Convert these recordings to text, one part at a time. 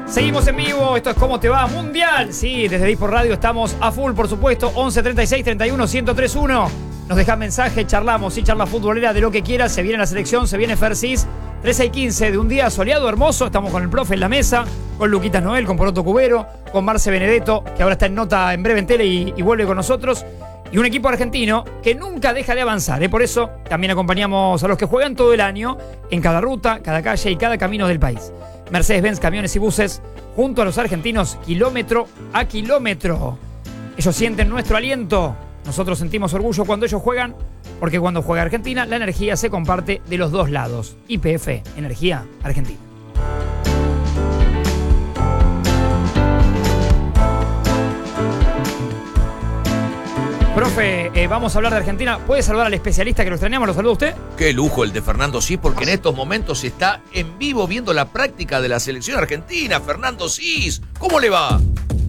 Seguimos en vivo, esto es ¿Cómo te va? Mundial. Sí, desde Dispor Radio estamos a full, por supuesto. 11 36 31 1031. Nos dejan mensaje, charlamos, sí, charla futbolera de lo que quieras. Se viene la selección, se viene Fercis. 13 y 15 de un día soleado, hermoso. Estamos con el profe en la mesa, con Luquitas Noel, con Poroto Cubero, con Marce Benedetto, que ahora está en nota en breve en tele y vuelve con nosotros. Y un equipo argentino que nunca deja de avanzar. Por eso también acompañamos a los que juegan todo el año en cada ruta, cada calle y cada camino del país. Mercedes-Benz Camiones y Buses, junto a los argentinos, kilómetro a kilómetro. Ellos sienten nuestro aliento. Nosotros sentimos orgullo cuando ellos juegan, porque cuando juega Argentina, la energía se comparte de los dos lados. YPF, Energía Argentina. Profe, vamos a hablar de Argentina. ¿Puede saludar al especialista que lo extrañamos? ¿Lo saluda usted? Qué lujo el de Fernando Cis, porque en estos momentos está en vivo viendo la práctica de la selección argentina. Fernando Cis, ¿cómo le va?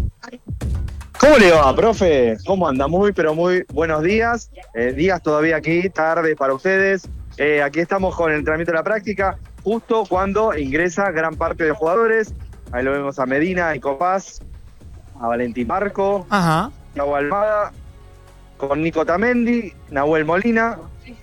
¿Cómo le va, profe? ¿Cómo anda? Muy, pero muy buenos días. Días todavía aquí, tarde para ustedes. Aquí estamos con el entrenamiento de la práctica, justo cuando ingresa gran parte de los jugadores. Ahí lo vemos a Medina y Copás, a Valentín Marco, Ajá. Thiago Almada, con Nico Tamendi, Nahuel Molina.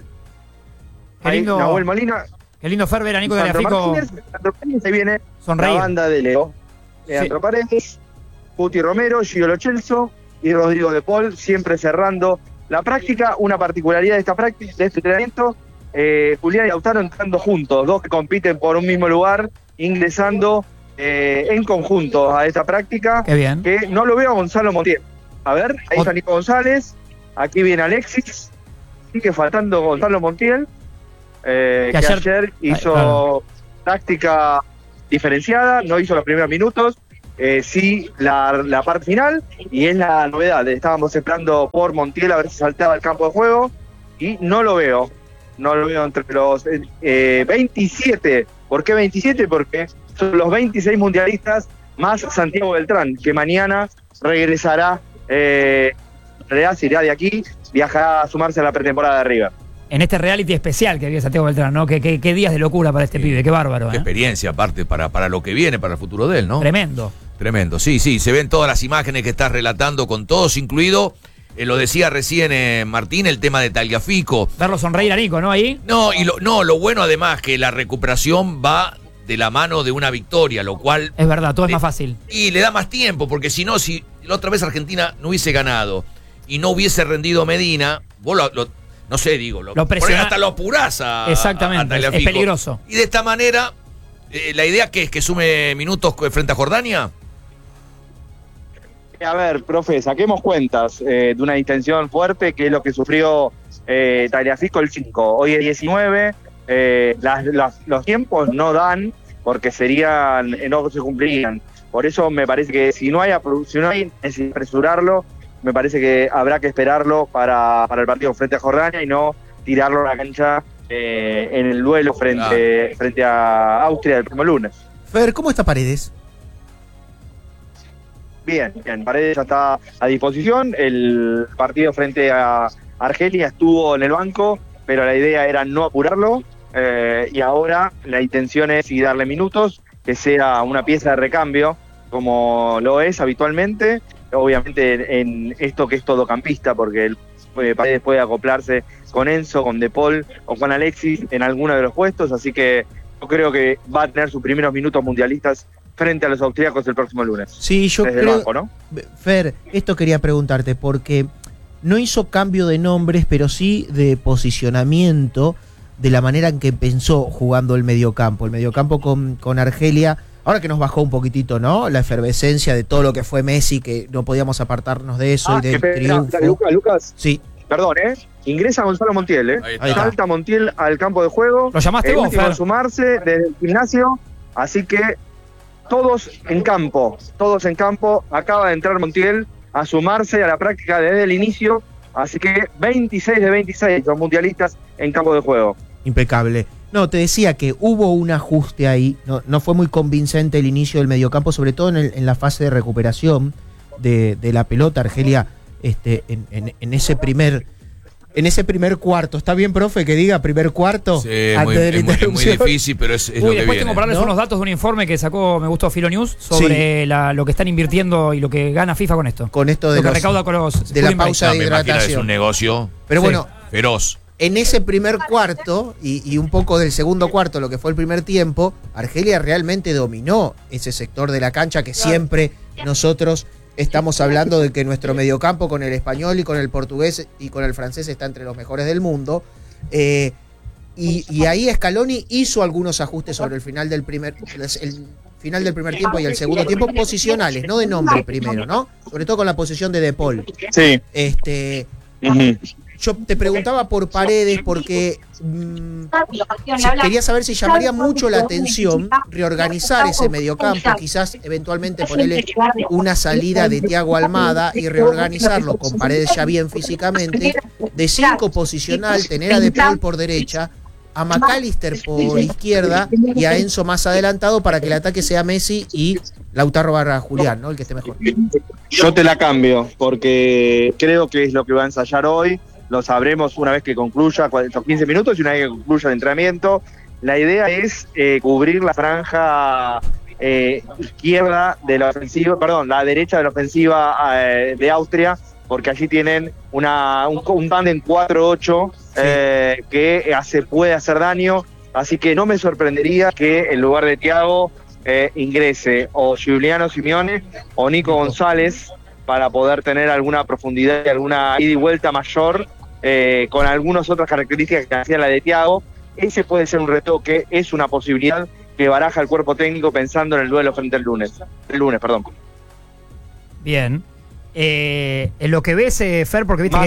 Qué lindo, ahí, Nahuel Molina. Qué lindo Ferber, a Nico de Leafico. Se viene sonreír. La banda de Leo. Leandro Paredes, Puti Romero, Gio Lo Celso y Rodrigo de Paul, siempre cerrando la práctica. Una particularidad de esta práctica, de este entrenamiento, Julián y Lautaro entrando juntos, dos que compiten por un mismo lugar, ingresando en conjunto a esta práctica. Qué bien. Que no lo veo a Gonzalo Montiel. A ver, ahí está Nico González, aquí viene Alexis, sigue faltando Gonzalo Montiel, que ayer hizo táctica diferenciada, no hizo los primeros minutos. Sí, la parte final, y es la novedad. Estábamos esperando por Montiel a ver si saltaba el campo de juego y no lo veo entre los 27. ¿Por qué 27? Porque son los 26 mundialistas más Santiago Beltrán, que mañana regresará, en realidad se irá de aquí, viajará a sumarse a la pretemporada de River. En este reality especial que había Santiago Beltrán, ¿no? Qué días de locura para este pibe, qué bárbaro. Qué experiencia, aparte, para lo que viene, para el futuro de él, ¿no? Tremendo. Tremendo, sí, se ven todas las imágenes que estás relatando, con todos incluido, lo decía recién Martín, el tema de Tagliafico. Verlo sonreír a Nico, ¿no? Ahí. No, lo bueno además que la recuperación va de la mano de una victoria, lo cual... Es verdad, todo es más fácil. Y le da más tiempo, porque si la otra vez Argentina no hubiese ganado y no hubiese rendido Medina, vos no sé, digo, lo hasta lo apurás a exactamente, a es peligroso. Y de esta manera, la idea que es que sume minutos frente a Jordania. A ver, profe, saquemos cuentas de una distensión fuerte, que es lo que sufrió Tagliafico el 5. Hoy es 19, los tiempos no dan, porque no se cumplirían. Por eso me parece que si no hay necesidad de apresurarlo, me parece que habrá que esperarlo para el partido frente a Jordania y no tirarlo a la cancha en el duelo frente a Austria el próximo lunes. Fer, ¿cómo está Paredes? Bien, Paredes ya está a disposición. El partido frente a Argelia estuvo en el banco, pero la idea era no apurarlo, y ahora la intención es darle minutos, que sea una pieza de recambio, como lo es habitualmente, obviamente en esto que es todocampista, porque Paredes puede acoplarse con Enzo, con De Paul o con Alexis en alguno de los puestos, así que yo creo que va a tener sus primeros minutos mundialistas frente a los austríacos el próximo lunes. Sí, yo desde creo, el banco, ¿no? Fer, esto quería preguntarte, porque no hizo cambio de nombres, pero sí de posicionamiento, de la manera en que pensó jugando el mediocampo. El mediocampo con Argelia, ahora que nos bajó un poquitito, ¿no? La efervescencia de todo lo que fue Messi, que no podíamos apartarnos de eso y del triunfo. Lucas. Sí. Perdón, ingresa Gonzalo Montiel, Ahí salta Montiel al campo de juego. ¿Lo llamaste vos, último Fer? en sumarse desde el gimnasio, así que todos en campo, acaba de entrar Montiel a sumarse a la práctica desde el inicio, así que 26 de 26 los mundialistas en campo de juego. Impecable. No, te decía que hubo un ajuste ahí, no fue muy convincente el inicio del mediocampo, sobre todo en la fase de recuperación de la pelota. Argelia en ese primer En ese primer cuarto, ¿está bien, profe, que diga primer cuarto? Sí, es muy difícil, pero es lo que después viene. tengo para darles unos datos de un informe que sacó, me gustó, Filo News, sobre lo que están invirtiendo y lo que gana FIFA con esto. Con esto de lo que recauda con los de la pausa de hidratación. Es un negocio pero bueno, feroz. En ese primer cuarto y un poco del segundo cuarto, lo que fue el primer tiempo, Argelia realmente dominó ese sector de la cancha que siempre nosotros estamos hablando de que nuestro mediocampo con el español y con el portugués y con el francés está entre los mejores del mundo. Y ahí Scaloni hizo algunos ajustes sobre el final del primer tiempo y el segundo tiempo, posicionales, no de nombre primero, ¿no? Sobre todo con la posición de Paul. Sí. Yo te preguntaba por Paredes porque quería saber si llamaría mucho la atención reorganizar ese mediocampo, quizás eventualmente ponerle una salida de Thiago Almada y reorganizarlo con Paredes ya bien físicamente, de 5 posicional, tener a De Paul por derecha, a McAllister por izquierda y a Enzo más adelantado para que el ataque sea Messi y Lautaro barra Julián, ¿no? El que esté mejor. Yo te la cambio porque creo que es lo que va a ensayar hoy. Lo sabremos una vez que concluya estos 15 minutos y una vez que concluya el entrenamiento. La idea es cubrir la franja izquierda de la ofensiva, la derecha de la ofensiva de Austria, porque allí tienen un tándem 4-8 que puede hacer daño. Así que no me sorprendería que en lugar de Thiago ingrese o Giuliano Simeone o Nico González para poder tener alguna profundidad y alguna ida y vuelta mayor con algunas otras características que hacía la de Thiago. Ese puede ser un retoque, es una posibilidad que baraja el cuerpo técnico pensando en el duelo frente al lunes. Bien. En lo que ves, Fer, porque viste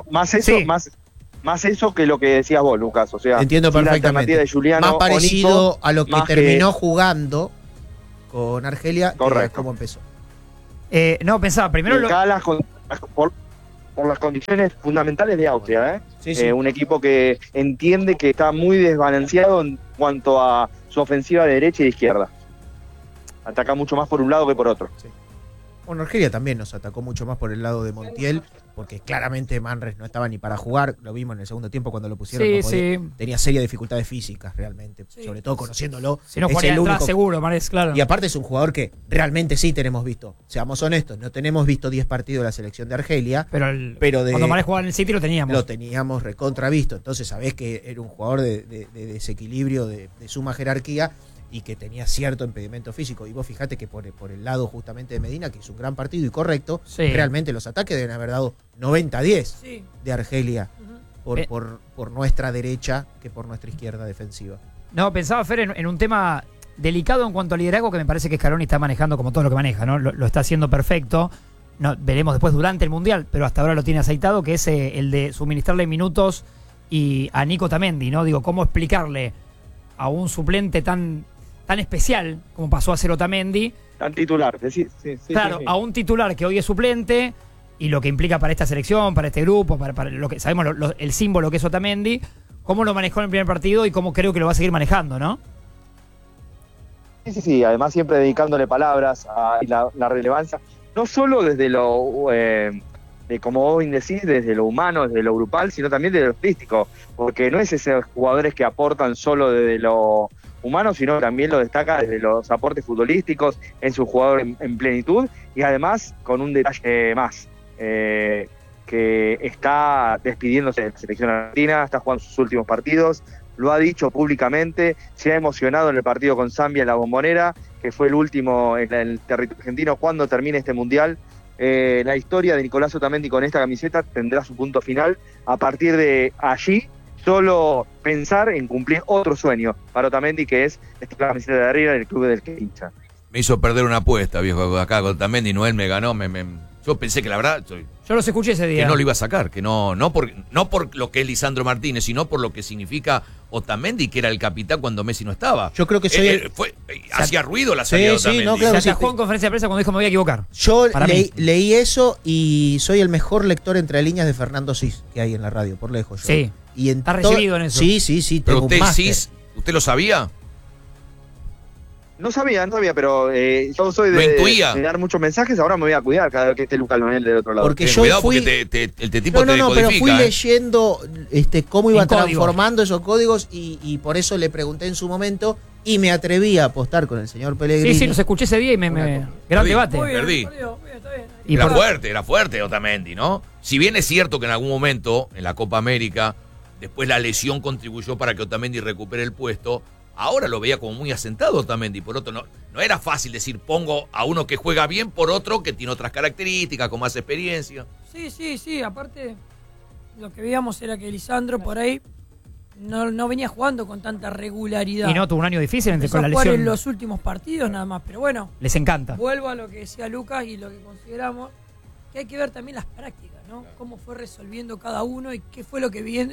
más eso que lo que decías vos, Lucas. O sea, entiendo perfectamente. De Giuliano más parecido Nico, a lo que terminó jugando con Argelia, correcto. Cómo empezó. No, pensaba primero por las condiciones fundamentales de Austria, Sí. Un equipo que entiende que está muy desbalanceado en cuanto a su ofensiva de derecha y de izquierda. Ataca mucho más por un lado que por otro. Sí. Bueno, Argelia también nos atacó mucho más por el lado de Montiel, porque claramente Manres no estaba ni para jugar. Lo vimos en el segundo tiempo cuando lo pusieron. Tenía serias dificultades físicas realmente, sobre todo conociéndolo. Si no jugaría atrás seguro, Manres, claro. Y aparte es un jugador que realmente sí tenemos visto. Seamos honestos, no tenemos visto 10 partidos de la selección de Argelia. Pero cuando Manres jugaba en el City lo teníamos. Lo teníamos recontravisto. Entonces sabés que era un jugador de desequilibrio, de suma jerarquía, y que tenía cierto impedimento físico. Y vos fijate que por el lado justamente de Medina, que hizo un gran partido y correcto, realmente los ataques deben haber dado 90-10 de Argelia por nuestra derecha que por nuestra izquierda defensiva. No, pensaba, Fer, en un tema delicado en cuanto al liderazgo que me parece que Scaloni está manejando como todo lo que maneja, ¿no? Lo está haciendo perfecto. No, veremos después durante el Mundial, pero hasta ahora lo tiene aceitado, que es el de suministrarle minutos y a Nico Otamendi, ¿no? Digo, ¿cómo explicarle a un suplente tan especial como pasó a ser Otamendi, tan titular, sí, a un titular que hoy es suplente y lo que implica para esta selección, para este grupo, para lo que sabemos el símbolo que es Otamendi, cómo lo manejó en el primer partido y cómo creo que lo va a seguir manejando, ¿no? Sí, además siempre dedicándole palabras a la relevancia, no solo desde lo como vos bien decís, desde lo humano, desde lo grupal, sino también desde lo artístico, porque no es esos jugadores que aportan solo desde lo humano, sino también lo destaca desde los aportes futbolísticos, en su jugador en plenitud, y además con un detalle más, que está despidiéndose de la selección argentina, está jugando sus últimos partidos, lo ha dicho públicamente, se ha emocionado en el partido con Zambia en la Bombonera, que fue el último en el territorio argentino. Cuando termine este Mundial, la historia de Nicolás Otamendi con esta camiseta tendrá su punto final. A partir de allí, solo pensar en cumplir otro sueño para Otamendi, que es esta camiseta de arriba del club del que hincha. Me hizo perder una apuesta, viejo, acá con Otamendi. Noel me ganó, yo pensé que la verdad... Yo los escuché ese día. Que no lo iba a sacar, que no por lo que es Lisandro Martínez, sino por lo que significa Otamendi, que era el capitán cuando Messi no estaba. Yo creo que hacía ruido la salida de Otamendi. No, claro, se atajó en conferencia de prensa cuando dijo me voy a equivocar. Yo leí eso y soy el mejor lector entre líneas de Fernando Cis que hay en la radio, por lejos. Sí. Y está recibido en eso. Sí. Pero usted, Cis, ¿usted lo sabía? No sabía, pero yo soy de dar muchos mensajes, ahora me voy a cuidar cada vez que esté Lucas Lonel del otro lado. Porque yo cuidado fui... porque el tipo te decodifica, pero fui leyendo cómo iba transformando esos códigos y por eso le pregunté en su momento y me atreví a apostar con el señor Pellegrini. Sí, los escuché ese día y gran debate. Perdí. Y era fuerte Otamendi, ¿no? Si bien es cierto que en algún momento, en la Copa América, después la lesión contribuyó para que Otamendi recupere el puesto, ahora lo veía como muy asentado Otamendi. Por otro, no era fácil decir pongo a uno que juega bien por otro que tiene otras características, con más experiencia. Sí. Aparte, lo que veíamos era que Lisandro por ahí no venía jugando con tanta regularidad. Y no, tuvo un año difícil con la jugar lesión. En los últimos partidos nada más, pero bueno. Les encanta. Vuelvo a lo que decía Lucas y lo que consideramos, que hay que ver también las prácticas, ¿no? Cómo fue resolviendo cada uno y qué fue lo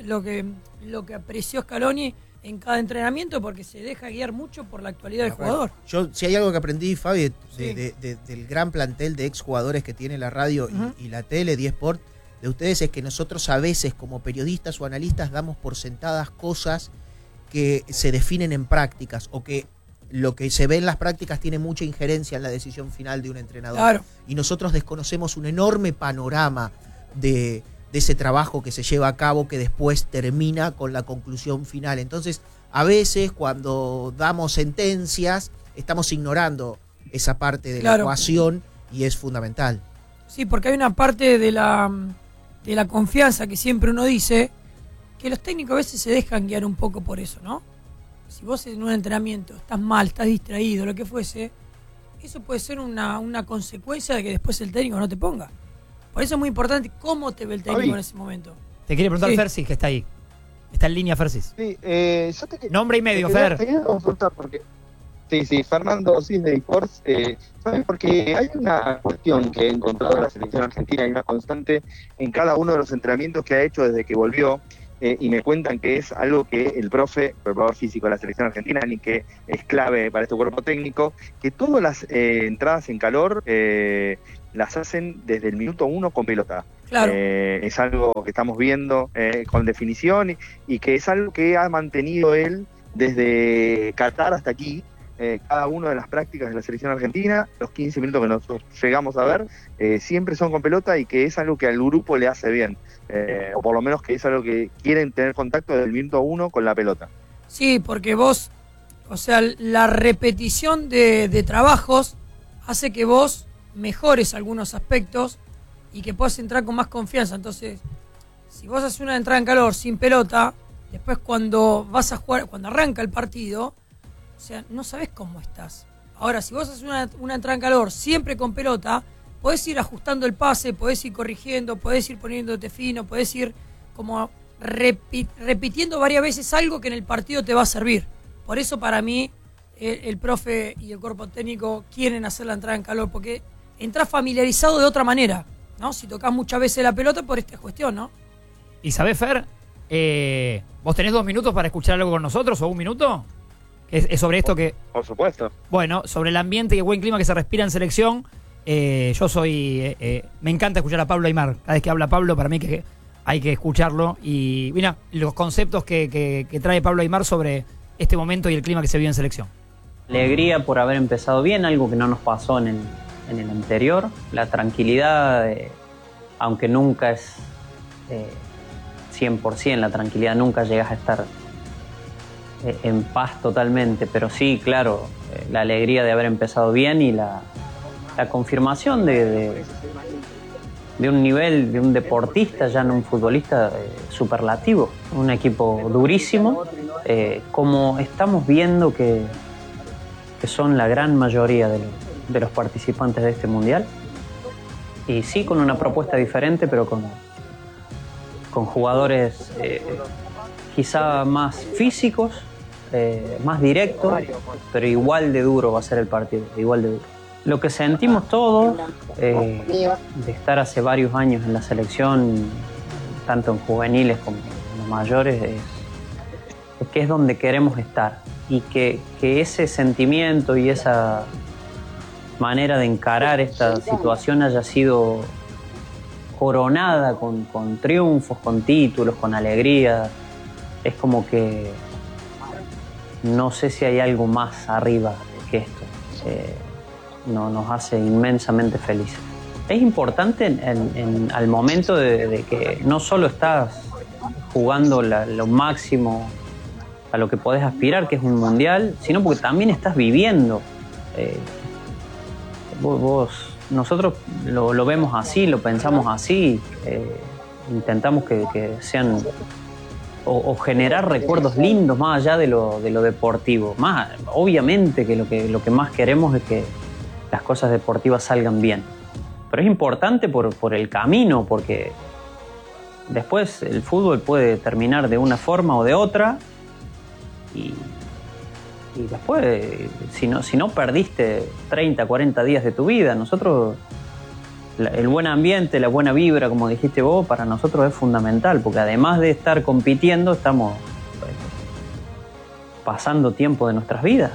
que apreció Scaloni en cada entrenamiento, porque se deja guiar mucho por la actualidad del jugador. Yo, si hay algo que aprendí, Fabi, del gran plantel de exjugadores que tiene la radio y la tele, 10 Sport, de ustedes, es que nosotros a veces como periodistas o analistas damos por sentadas cosas que se definen en prácticas o que lo que se ve en las prácticas tiene mucha injerencia en la decisión final de un entrenador. Claro. Y nosotros desconocemos un enorme panorama de ese trabajo que se lleva a cabo que después termina con la conclusión final. Entonces, a veces cuando damos sentencias, estamos ignorando esa parte de la ecuación y es fundamental. Sí, porque hay una parte de la confianza que siempre uno dice, que los técnicos a veces se dejan guiar un poco por eso, ¿no? Si vos en un entrenamiento estás mal, estás distraído, lo que fuese, eso puede ser una consecuencia de que después el técnico no te ponga. Por eso es muy importante cómo te ve el técnico en ese momento. Te quiere preguntar Fersis, que está ahí. Está en línea Fersis. Sí, yo nombre y medio, Fer. Te quería consultar porque... Sí, Fernando Cis de Sports. ¿Sabes? Porque hay una cuestión que he encontrado en la selección argentina, hay una constante en cada uno de los entrenamientos que ha hecho desde que volvió, y me cuentan que es algo que el preparador físico de la selección argentina, ni que es clave para este cuerpo técnico, que todas las entradas en calor las hacen desde el minuto 1 con pelota. Claro. Es algo que estamos viendo con definición y que es algo que ha mantenido él desde Qatar hasta aquí. Cada una de las prácticas de la selección argentina, los 15 minutos que nosotros llegamos a ver, siempre son con pelota y que es algo que al grupo le hace bien, o por lo menos que es algo que quieren tener contacto desde el minuto 1 con la pelota. Sí, porque vos, o sea, la repetición de trabajos hace que vos mejores algunos aspectos y que puedas entrar con más confianza. Entonces, si vos haces una entrada en calor sin pelota, después cuando vas a jugar, cuando arranca el partido, o sea, no sabés cómo estás. Ahora, si vos haces una entrada en calor siempre con pelota, podés ir ajustando el pase, podés ir corrigiendo, podés ir poniéndote fino, podés ir como repitiendo varias veces algo que en el partido te va a servir. Por eso para mí el profe y el cuerpo técnico quieren hacer la entrada en calor, porque entras familiarizado de otra manera, ¿no? Si tocas muchas veces la pelota por esta cuestión, ¿no? ¿Y sabés, Fer? ¿Vos tenés 2 minutos para escuchar algo con nosotros o 1 minuto? Es sobre esto que... Por supuesto. Bueno, sobre el ambiente y el buen clima que se respira en selección. Yo soy... me encanta escuchar a Pablo Aimar. Cada vez que habla Pablo, para mí que hay que escucharlo. Y mira, los conceptos que trae Pablo Aimar sobre este momento y el clima que se vive en selección. Alegría por haber empezado bien, algo que no nos pasó en el anterior. La tranquilidad, aunque nunca es 100%, la tranquilidad nunca llegas a estar en paz totalmente, pero sí, claro, la alegría de haber empezado bien y la confirmación de un nivel, de un deportista, ya no un futbolista superlativo. Un equipo durísimo, como estamos viendo que son la gran mayoría de los participantes de este mundial. Y sí, con una propuesta diferente, pero con jugadores quizá más físicos, más directos, pero igual de duro va a ser el partido, igual de duro. Lo que sentimos todos de estar hace varios años en la selección, tanto en juveniles como en los mayores, es que es donde queremos estar, y que ese sentimiento y esa manera de encarar esta situación haya sido coronada con triunfos, con títulos, con alegría. Es como que no sé si hay algo más arriba que esto. Nos hace inmensamente felices. Es importante al momento de que no solo estás jugando lo máximo a lo que podés aspirar, que es un mundial, sino porque también estás viviendo. Nosotros lo vemos así, lo pensamos así, intentamos que sean o generar recuerdos lindos más allá de lo deportivo. Más, obviamente que lo que más queremos es que las cosas deportivas salgan bien. Pero es importante por el camino, porque después el fútbol puede terminar de una forma o de otra y después, si no perdiste 30, 40 días de tu vida, nosotros, el buen ambiente, la buena vibra, como dijiste vos, para nosotros es fundamental, porque además de estar compitiendo, estamos pasando tiempo de nuestras vidas.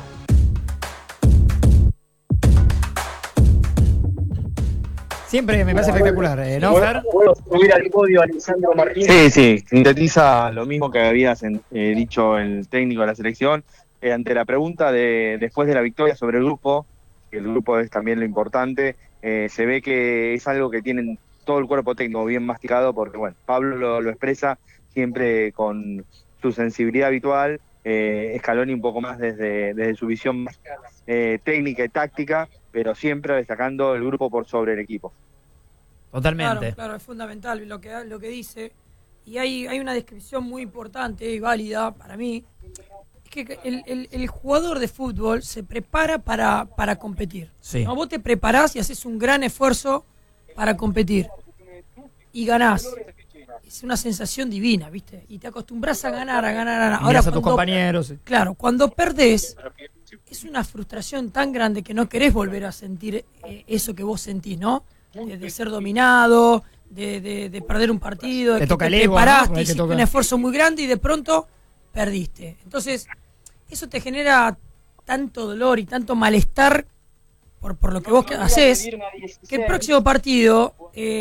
Siempre me parece espectacular, ¿no, Fer? ¿Puedo subir al podio a Lisandro Martínez? Sí, sintetiza lo mismo que habías dicho el técnico de la selección. Ante la pregunta después de la victoria sobre el grupo, que el grupo es también lo importante, se ve que es algo que tienen todo el cuerpo técnico bien masticado, porque bueno, Pablo lo expresa siempre con su sensibilidad habitual, Scaloni un poco más desde su visión más técnica y táctica, pero siempre destacando el grupo por sobre el equipo. Totalmente. Claro, es fundamental lo que dice. Y hay una descripción muy importante y válida para mí. Es que el jugador de fútbol se prepara para competir. Sí. ¿No? Vos te preparás y haces un gran esfuerzo para competir. Y ganás. Es una sensación divina, ¿viste? Y te acostumbras a ganar. Ahora a tus compañeros. Claro, cuando perdés, es una frustración tan grande que no querés volver a sentir eso que vos sentís, ¿no? De ser dominado, de perder un partido, te toca el te ego, preparaste, ¿no? hiciste un esfuerzo muy grande y de pronto perdiste. Entonces, eso te genera tanto dolor y tanto malestar por lo que vos haces, que el próximo partido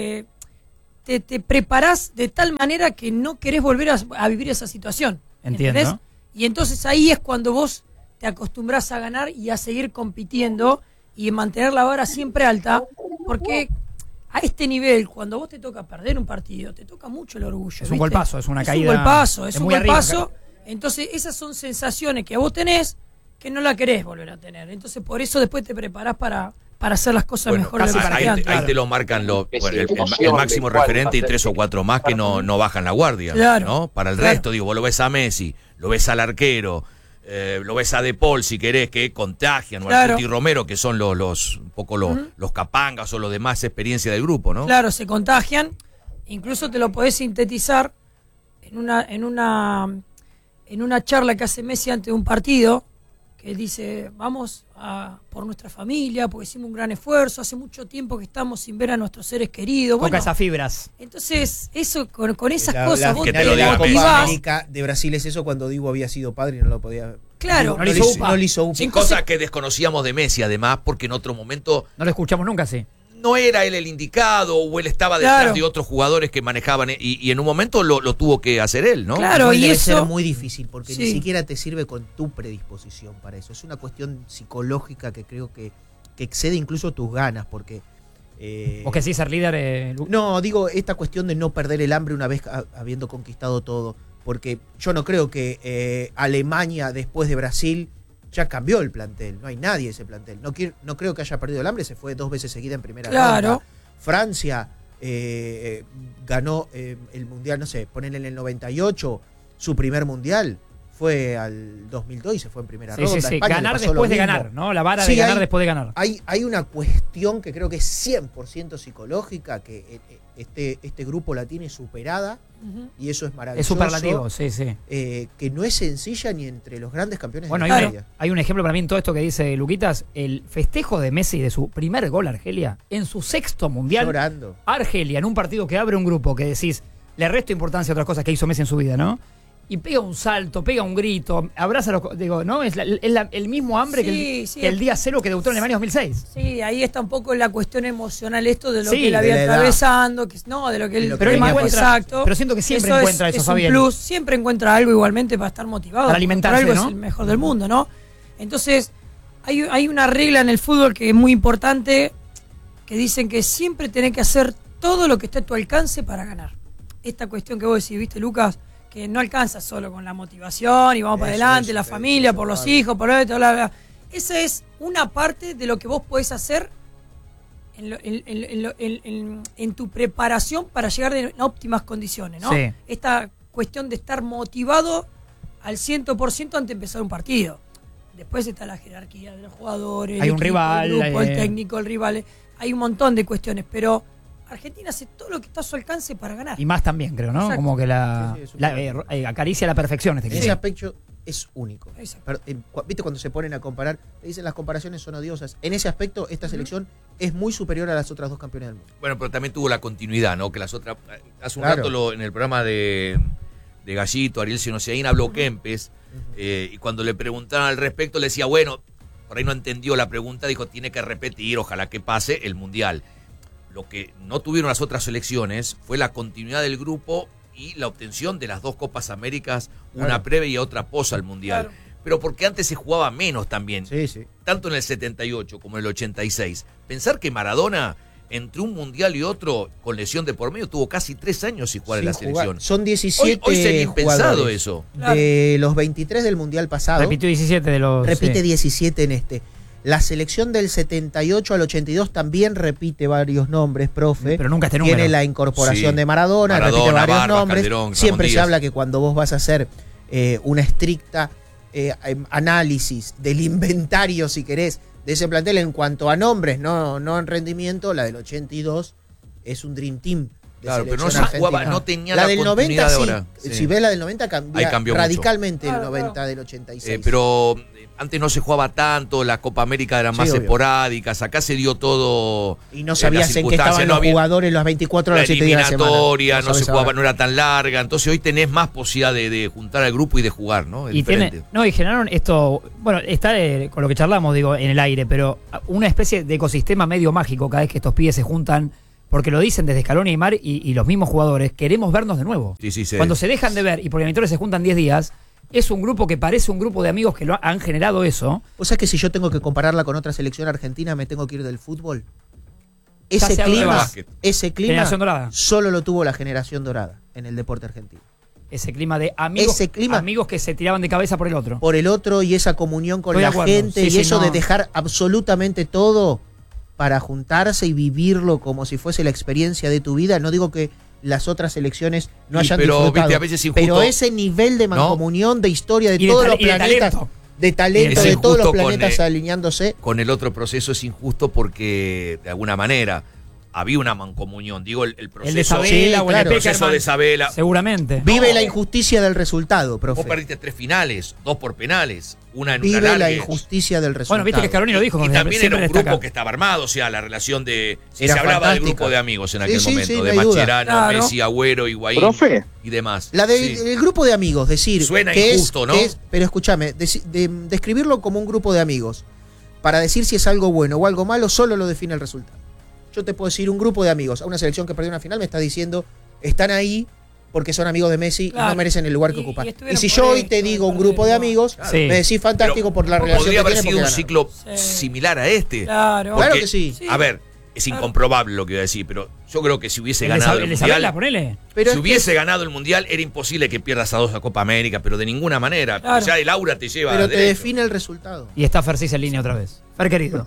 te preparás de tal manera que no querés volver a vivir esa situación. Entiendo. ¿Entendés? Y entonces ahí es cuando vos te acostumbrás a ganar y a seguir compitiendo y mantener la vara siempre alta, porque a este nivel, cuando vos te toca perder un partido, te toca mucho el orgullo. Es ¿viste? un golpazo, es una caída. Es un golpazo. Entonces esas son sensaciones que vos tenés que no la querés volver a tener. Entonces por eso después te preparás para hacer las cosas mejor de lo que ahí antes. te lo marcan el máximo referente y 3 o 4 más que no bajan la guardia. Claro, ¿no? Para el resto, digo, vos lo ves a Messi, lo ves al arquero, lo ves a De Paul, si querés, que contagian, o a Tuti Romero, que son los capangas o los demás experiencia del grupo, ¿no? Claro, se contagian. Incluso te lo podés sintetizar en una charla que hace Messi antes de un partido, que dice, vamos por nuestra familia, porque hicimos un gran esfuerzo, hace mucho tiempo que estamos sin ver a nuestros seres queridos. Toca esas fibras. Entonces, eso con esas cosas la vos final te de la Copa motivás. América de Brasil es eso, cuando Diego había sido padre y no lo podía. Claro, no le hizo UPA. Sin cosas que desconocíamos de Messi, además, porque en otro momento no lo escuchamos nunca, sí. No era él el indicado, o él estaba detrás de otros jugadores que manejaban, y en un momento lo tuvo que hacer él, ¿no? Claro, y debe eso ser muy difícil, porque ni siquiera te sirve con tu predisposición para eso. Es una cuestión psicológica que creo que excede incluso tus ganas, porque... ¿Vos que sí ser líder? No, digo, esta cuestión de no perder el hambre una vez habiendo conquistado todo, porque yo no creo que Alemania, después de Brasil, ya cambió el plantel, no hay nadie ese plantel. No creo que haya perdido el hambre, se fue 2 veces seguida en primera ronda. Francia ganó el mundial, no sé, ponele en el 98, su primer mundial fue al 2002 y se fue en primera ronda. Sí. Ganar después de ganar, ¿no? La vara de ganar después de ganar. Hay una cuestión que creo que es 100% psicológica, que este grupo la tiene superada, y eso es maravilloso. Es superlativo, sí. Que no es sencilla ni entre los grandes campeones de la historia. Hay un ejemplo para mí en todo esto que dice Luquitas, el festejo de Messi de su primer gol a Argelia, en su 6º mundial. Llorando. Argelia, en un partido que abre un grupo, que decís, le resto importancia a otras cosas que hizo Messi en su vida, ¿no? Y pega un salto, pega un grito, abraza los... Digo, ¿no? Es el mismo hambre que el día cero que debutó en Alemania 2006. Sí, ahí está un poco la cuestión emocional esto de lo que él había atravesando, de lo que él... Pero él exacto. Pero siento que siempre encuentra eso, Fabián. Plus, siempre encuentra algo igualmente para estar motivado. Para alimentarse, algo ¿no? Es el mejor del mundo, ¿no? Entonces, hay una regla en el fútbol que es muy importante, que dicen que siempre tenés que hacer todo lo que esté a tu alcance para ganar. Esta cuestión que vos decís, ¿viste, Lucas? Que no alcanza solo con la motivación y vamos para adelante, la familia, por los hijos, por esto, bla, bla. Esa es una parte de lo que vos podés hacer en tu preparación para llegar en óptimas condiciones, ¿no? Sí. Esta cuestión de estar motivado al 100% antes de empezar un partido. Después está la jerarquía de los jugadores, hay el un equipo, rival, el grupo, el técnico, el rival. Hay un montón de cuestiones, pero Argentina hace todo lo que está a su alcance para ganar. Y más también, creo, ¿no? Exacto. Como que acaricia la perfección este En equipo. ese aspecto es único. Exacto. ¿Viste cuando se ponen a comparar? Te dicen las comparaciones son odiosas. En ese aspecto, esta selección es muy superior a las otras dos campeonas del mundo. Bueno, pero también tuvo la continuidad, ¿no? Que las otras. Hace un Claro. rato en el programa de Gallito, Ariel Senoseaín habló Kempes, y cuando le preguntaron al respecto, le decía, bueno, por ahí no entendió la pregunta, dijo, tiene que repetir, ojalá que pase el Mundial. Lo que no tuvieron las otras selecciones fue la continuidad del grupo y la obtención de las dos Copas Américas, una Claro. previa y otra posa al Mundial. Claro. Pero porque antes se jugaba menos también, Sí, sí. tanto en el 78 como en el 86. Pensar que Maradona, entre un Mundial y otro, con lesión de por medio, tuvo casi 3 años sin jugar en la Sin jugar. selección. Son 17 Hoy sería impensado jugadores. eso. De los 23 del Mundial pasado, Repitió 17 de los... repite sí. 17 en este. La selección del 78 al 82 también repite varios nombres, profe. Pero nunca este número. Tiene la incorporación Sí. de Maradona, Maradona, repite varios Barba, nombres. Calderón, Siempre Ramón se Díaz. habla que cuando vos vas a hacer una estricta análisis del inventario, si querés, de ese plantel en cuanto a nombres, no en rendimiento, la del 82 es un Dream Team. De Claro, pero no selección se jugaba, argentina. no tenía la la del 90 continuidad de sí. ahora. Sí. Si ves la del 90 Ahí cambia cambió mucho. radicalmente el Claro, 90 claro. del 86. Pero antes no se jugaba tanto, la Copa América eran Sí, más obvio. esporádicas, acá se dio todo. Y no sabías las en qué estaban circunstancias, los no había- jugadores las 24 horas, La 7 días de la semana. eliminatoria, no se sabes jugaba, ahora. no era tan larga, entonces hoy tenés más posibilidad de juntar al grupo y de jugar, ¿no? Es Y diferente. y generaron esto, bueno, está con lo que charlamos, digo, en el aire, pero una especie de ecosistema medio mágico cada vez que estos pibes se juntan, porque lo dicen desde Scaloni y Aymar y los mismos jugadores, queremos vernos de nuevo. Sí, sí, sí. Cuando se dejan de ver y por el se juntan 10 días, es un grupo que parece un grupo de amigos que han generado eso. O sea que si yo tengo que compararla con otra selección argentina, me tengo que ir del fútbol. Ya Ese se habla de clima, básquet. ese clima Generación dorada. solo lo tuvo la generación dorada en el deporte argentino. Ese clima de amigos, Ese clima- amigos que se tiraban de cabeza por el otro. Por el otro y esa comunión con Estoy de la acuerdo. gente Sí, y sí, eso no. de dejar absolutamente todo para juntarse y vivirlo como si fuese la experiencia de tu vida. No digo que las otras selecciones no Y hayan pero, disfrutado, viste, a veces injusto, pero ese nivel de mancomunión, de historia, de Y de todos tal- los y de planetas, talento. de talento, Es de todos los injusto con, planetas alineándose. Con el otro proceso es injusto porque, de alguna manera, había una mancomunión. Digo, el proceso. El de Sabela Sí, o el claro. de el proceso Peckerman. de Sabela. Seguramente. Vive No. la injusticia del resultado, profe. Vos perdiste 3 finales, 2 por penales, una en Vive una la larga. injusticia del resultado. Bueno, viste que Scaloni lo dijo. Y como también era siempre un destaca. grupo que estaba armado, o sea, la relación de. Si Era se hablaba del fantástica. grupo de amigos en Sí, aquel sí, momento, sí, no de hay duda. Mascherano, Claro. Messi, Agüero, Higuaín Profe. y demás. La del Sí. el grupo de amigos, decir. Suena que injusto, ¿no? pero escúchame, describirlo como un grupo de amigos, para decir si es algo bueno o algo malo, solo lo define el resultado. Yo te puedo decir un grupo de amigos, a una selección que perdió una final, me está diciendo, están ahí porque son amigos de Messi y Claro. no merecen el lugar que Y ocupan. Y estuvieron si por yo hoy esto, te digo un perder, grupo de no. amigos, Sí. me decís fantástico Pero por la relación podría que haber tiene sido un porque ciclo Sí. similar a este. Claro. Porque, Claro que sí. Sí. A ver, es Claro. incomprobable lo que voy a decir, pero yo creo que si hubiese El de ganado Sab- el el de Mundial. Sabela, ponele. Pero si es hubiese ganado el Mundial, era imposible que pierdas a 2 a Copa América, pero de ninguna manera. Claro. Ya el aura te lleva pero te derecho. define el resultado. Y está Fercis en línea otra vez. Fer, querido.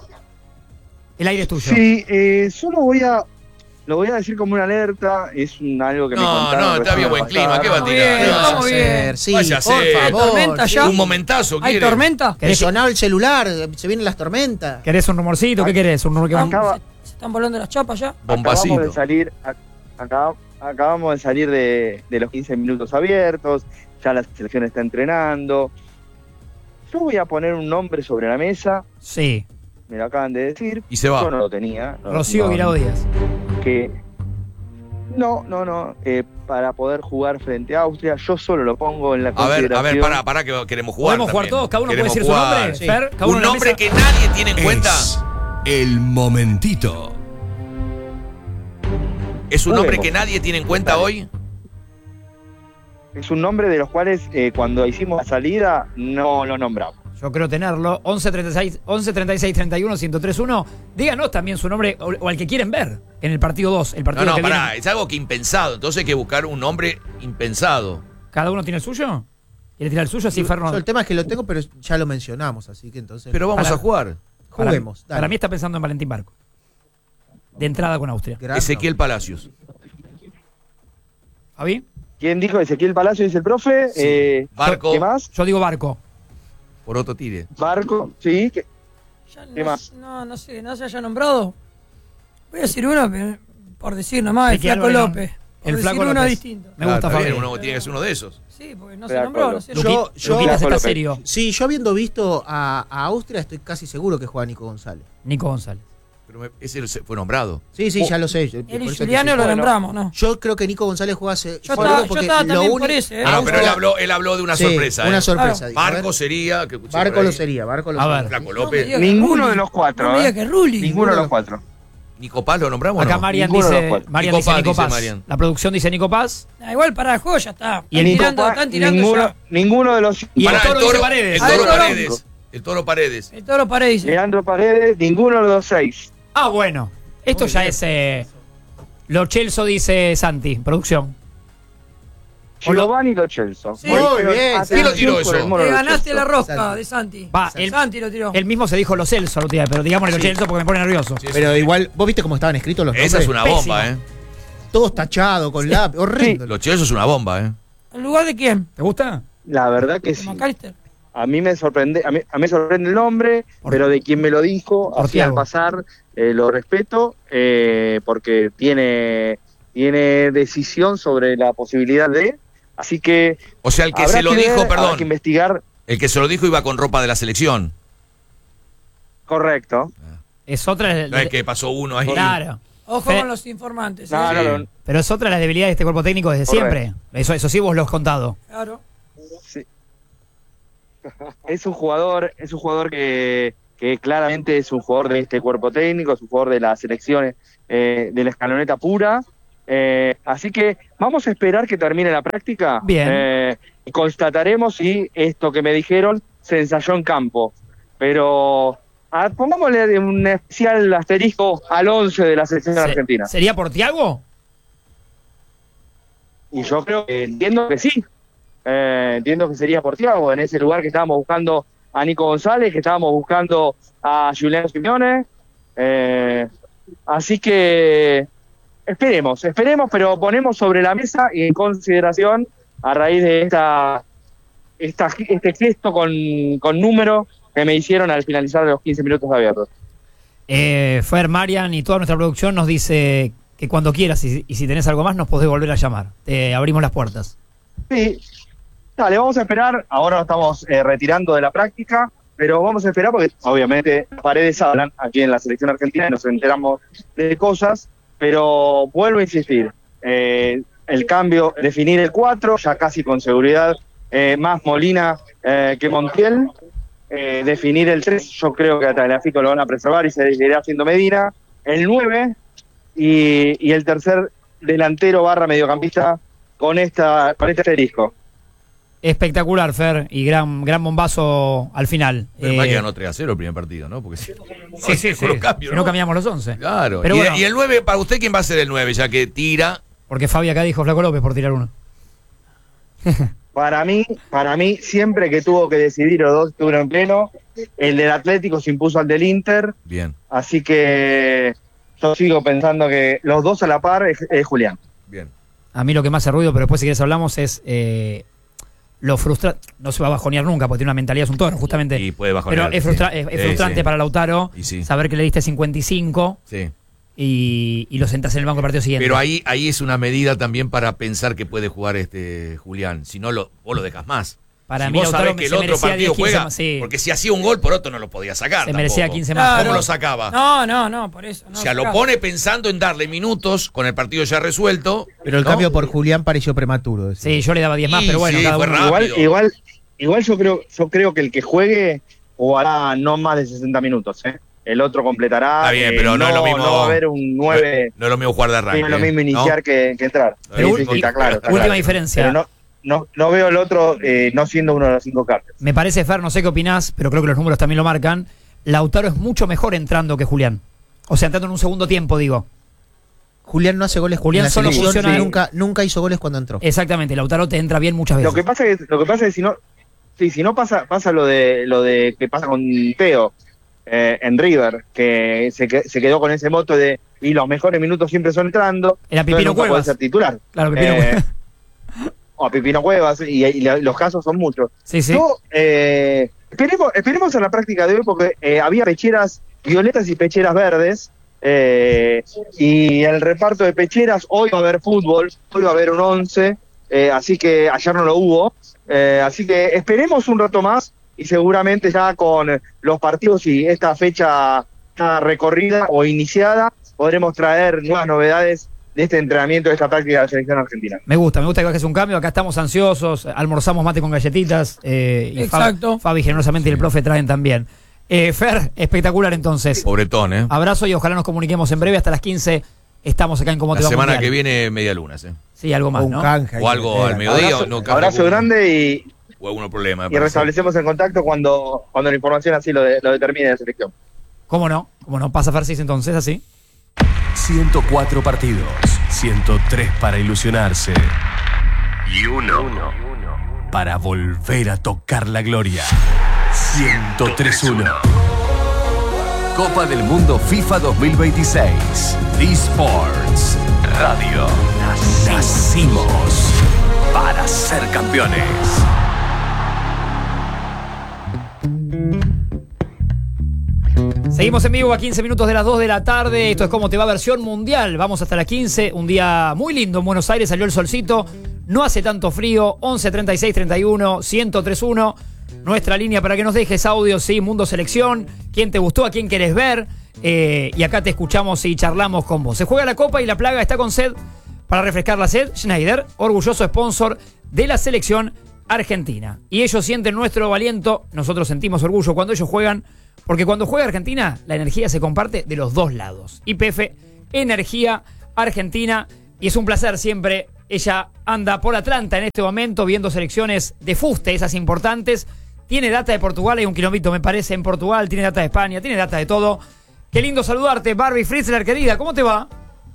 El aire es tuyo. Sí, solo lo voy a decir como una alerta, algo que me No, contaron. no, está recién bien, buen la clima, pasada. ¿qué va a Estamos tirar? bien, No, estamos bien. Sí, Vaya a por ser. ¿Hay favor. tormenta sí. ya? Un momentazo, ¿Hay quiere. tormenta? Que sonaba el celular, se vienen las tormentas. ¿Querés un rumorcito? ¿Qué querés? ¿Un rumor que Acaba- ¿Se están volando las chapas ya? Bombacito. Acabamos de salir, acabamos de salir de los 15 minutos abiertos, ya la selección está entrenando. Yo voy a poner un nombre sobre la mesa, Sí. me lo acaban de decir, Y se va. yo no lo tenía. Rocío Guirao Díaz. Que no, para poder jugar frente a Austria, yo solo lo pongo en la A ver, consideración. pará, que queremos jugar. ¿Podemos jugar también. todos? ¿Cada uno puede Queremos decir su jugar. nombre? Sí. Fer, cada uno Un en la nombre mesa. que nadie tiene en cuenta. El momentito. Es un nombre Juguemos. que nadie tiene en cuenta Dale. hoy. Es un nombre de los cuales cuando hicimos la salida no lo nombramos. Yo Yo creo tenerlo. 11 36 31 1031. Díganos también su nombre o al que quieren ver en el partido 2. El partido No, que pará, viene. es algo que impensado. Entonces hay que buscar un nombre impensado. ¿Cada uno tiene el suyo? ¿Quiere tirar el suyo? Así, Ferno. Yo el tema es que lo tengo, pero ya lo mencionamos, así que entonces. Pero vamos Para- a jugar. juguemos. Para mí está pensando en Valentín Barco. De entrada con Austria. Ezequiel Palacios. ¿Fabi? ¿Quién dijo? Ezequiel Palacio, dice el profe. Barco. ¿Qué más? Yo digo Barco. Por otro tire. Barco, sí. Ya ¿Qué más? no sé, no se haya nombrado. Voy a decir uno por decir nomás, el Ezequiel Flaco Álvarez, López. Por El decir Flaco uno López. distinto. Me gusta, Está Fabi. bien, uno tiene que ser uno de esos. Sí, porque no se Flaco nombró, no López. sé. Yo- Luquitas está López. serio. Sí, yo habiendo visto a Austria, estoy casi seguro que juega Nico González. Nico González. Pero ese fue nombrado. Sí, ya lo sé. Él por y eso que Juliano sí. lo Bueno. nombramos, ¿no? Yo creo que Nico González juega hace. Yo por estaba- algo, yo porque estaba lo también por único- ese, ¿eh? No, pero Austria- él habló de una Sí, sorpresa. Una ¿eh? sorpresa. digo. A ver, Barco sería. Que escuché Barco por lo ahí. sería, Barco lo A sería. ver. Flaco No me López. diga que Ninguno Rulli. de los cuatro, No me diga ¿eh? que Rulli. Ninguno de los cuatro. ¿Nico Paz lo nombramos? Acá o no? Marian Ninguno de dice, los cuatro. Marian Nico dice Paz, Nico dice Paz. Marian. La producción dice Nico Paz. Igual para el juego ya está. Y el Están tirando ninguno, ya. ninguno de los. Y el Pará, Toro dice Paredes. El Toro Ah, el Toro. Paredes. El Toro Paredes. El Toro Paredes dice. Leandro Paredes, ninguno de los 6. Ah, bueno. Esto ya es. Lo Chelso dice Santi, producción. Giovanni Lo Celso. Sí. Muy bien. Atención ¿Quién lo tiró por eso? el mono Te Lo ganaste Celso. la rosca Santi. de Santi. Va, Santi lo tiró. Él mismo se dijo Lo Celso la última vez, pero digámosle Lo Chelso porque me pone nervioso. Sí, Pero igual, ¿vos viste cómo estaban escritos los nombres? Esa es una bomba, Pésimo. Todos tachados, con lápiz, horrendo. Los Chelsea es una bomba, ¿En lugar de quién? ¿Te gusta? La verdad que ¿De sí. McAllister? A mí me sorprende, a mí me sorprende el nombre, pero de quien me lo dijo, Por así al Thiago. pasar, lo respeto, porque tiene decisión sobre la posibilidad de. Así que. O sea, el que habrá se lo que ver, dijo, habrá perdón. que investigar. El que se lo dijo iba con ropa de la selección. Correcto. Es otra. No es que pasó uno ahí. Claro. Ojo Fe- con los informantes. No, ¿eh? no, no. Pero es otra de las debilidades de este cuerpo técnico desde Correcto. siempre. Eso sí vos lo has contado. Claro. Sí. Es un jugador que claramente es un jugador de este cuerpo técnico, es un jugador de las selecciones de la escaloneta pura. Así que vamos a esperar que termine la práctica. Bien. Y constataremos si esto que me dijeron se ensayó en campo. Pero pongámosle un especial asterisco al 11 de la selección argentina. ¿Sería por Tiago? Y yo creo que entiendo que sí. Entiendo que sería por Thiago, en ese lugar que estábamos buscando a Nico González, que estábamos buscando a Julián Simeone. Así que esperemos, pero ponemos sobre la mesa y en consideración a raíz de este gesto con número que me hicieron al finalizar los 15 minutos abiertos. Fer, Marian y toda nuestra producción nos dice que cuando quieras y si tenés algo más nos podés volver a llamar. Te abrimos las puertas. Sí, dale, vamos a esperar. Ahora nos estamos retirando de la práctica, pero vamos a esperar porque obviamente Paredes hablan aquí en la selección argentina y nos enteramos de cosas, pero vuelvo a insistir, el cambio, definir el 4, ya casi con seguridad, más Molina que Montiel, definir el 3, yo creo que a Tagliafico lo van a preservar y se seguirá haciendo Medina, el 9 y el tercer delantero / mediocampista con este asterisco. Espectacular, Fer, y gran bombazo al final. Pero más que ganó 3-0 el primer partido, ¿no? Porque Sí. con los cambios, Si no cambiamos los 11. Claro. Pero y, bueno. y el 9, para usted, ¿quién va a ser el 9? Ya que tira. Porque Fabi acá dijo Flaco López por tirar uno. Para mí, siempre que tuvo que decidir, los dos estuvieron en pleno. El del Atlético se impuso al del Inter, Bien, así que yo sigo pensando que los dos a la par es Julián. bien. A mí lo que más hace ruido, pero después si quieres hablamos, es lo frustrante. No se va a bajonear nunca porque tiene una mentalidad, es un toro, justamente. Y puede bajonear. Pero es, es Sí, frustrante sí. para Lautaro Y sí. saber que le diste 55 Sí. y lo sentás en el banco del partido siguiente. Pero ahí es una medida también para pensar que puede jugar Julián. Si no, vos lo dejas más. Para si mí vos Lautaro sabés que el se otro merecía partido 10, 15 juega, más, sí. porque si hacía un gol por otro no lo podía sacar. Se merecía tampoco. 15 más. Claro. ¿Cómo lo sacaba? No, por eso. No, O sea, lo pone pensando en darle minutos con el partido ya resuelto. Pero el ¿no? cambio por Julián pareció prematuro. decía. Sí, yo le daba 10 más, Sí, pero bueno, sí, cada fue uno. rápido. Igual yo creo que el que juegue jugará no más de 60 minutos, El otro completará. Está bien, pero no es lo mismo. No va a haber un 9. No es lo mismo jugar de arranque. No es lo mismo iniciar que entrar. Pero Sí, está claro. está última claro. diferencia. Pero no veo el otro no siendo uno de los 5 cambios. Me parece, Fer, no sé qué opinás, pero creo que los números también lo marcan. Lautaro es mucho mejor entrando que Julián. O sea, entrando en un segundo tiempo, digo. Julián no hace goles. Julián solo funciona. Nunca hizo goles cuando entró. Exactamente, Lautaro te entra bien muchas veces. Lo que pasa es que si no pasa lo de que pasa con Teo en River, que se quedó con ese moto de y los mejores minutos siempre son entrando. Era Pipino Cuevas. Puede ser titular. Claro, Pipino Cuevas. O Pipino Cuevas, y los casos son muchos. Sí, sí. Esperemos en la práctica de hoy, porque había pecheras violetas y pecheras verdes. Y el reparto de pecheras, hoy va a haber fútbol, hoy va a haber un 11, así que ayer no lo hubo, así que esperemos un rato más y seguramente ya con los partidos y esta fecha recorrida o iniciada podremos traer nuevas novedades de este entrenamiento, de esta práctica de la selección argentina. Me gusta que hagas un cambio. Acá estamos ansiosos, almorzamos mate con galletitas. Y Exacto. Fabi generosamente y el profe traen también. Fer, espectacular entonces. Pobretón, ¿eh? Abrazo y ojalá nos comuniquemos en breve. Hasta las 15 estamos acá en Cómo Te Va La semana Mundial. que viene, media luna, ¿sí? Sí, algo más, ¿no? Canje, O algo al mediodía. Abrazo grande o algún problema. y restablecemos el contacto cuando la información así lo determine la selección. ¿Cómo no? Pasa Fersis entonces, así. 104 partidos, 103 para ilusionarse y uno para volver a tocar la gloria. 103-1. Copa del Mundo FIFA 2026. eSports Radio. Nacimos para ser campeones. Seguimos en vivo a 15 minutos de las 2 de la tarde. Esto es Cómo Te Va versión mundial. Vamos hasta las 15. Un día muy lindo en Buenos Aires. Salió el solcito. No hace tanto frío. 11 36 31 1031. Nuestra línea para que nos dejes audio, sí, Mundo Selección. ¿Quién te gustó? ¿A quién querés ver? Y acá te escuchamos y charlamos con vos. Se juega la Copa y la Plaga está con sed. Para refrescar la sed, Schneider, orgulloso sponsor de la selección argentina. Y ellos sienten nuestro aliento. Nosotros sentimos orgullo cuando ellos juegan. Porque cuando juega Argentina, la energía se comparte de los dos lados. YPF, energía argentina. Y es un placer siempre. Ella anda por Atlanta en este momento viendo selecciones de fuste, esas importantes. Tiene data de Portugal, hay un kilómetro me parece en Portugal. Tiene data de España, tiene data de todo. Qué lindo saludarte, Barbie Fritzler, querida. ¿Cómo te va?